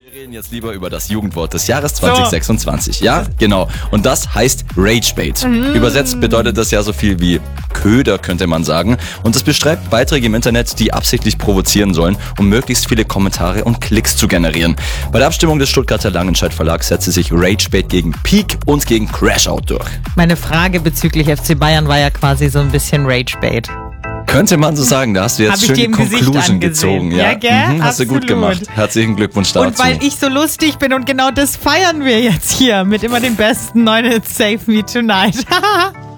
Wir reden jetzt lieber über das Jugendwort des Jahres 2026. Ja, genau. Und das heißt Ragebait. Übersetzt bedeutet das ja so viel wie Köder, könnte man sagen. Und es beschreibt Beiträge im Internet, die absichtlich provozieren sollen, um möglichst viele Kommentare und Klicks zu generieren. Bei der Abstimmung des Stuttgarter Langenscheidt Verlags setzte sich Ragebait gegen Peak und gegen Crashout durch. Meine Frage bezüglich FC Bayern war ja quasi so ein bisschen Ragebait. Könnte man so sagen, da hast du jetzt schöne Conclusion gezogen. Ja, gell? Hast du gut gemacht. Herzlichen Glückwunsch dazu. Und weil ich so lustig bin und genau das feiern wir jetzt hier mit immer den besten neuen Hits Save Me Tonight.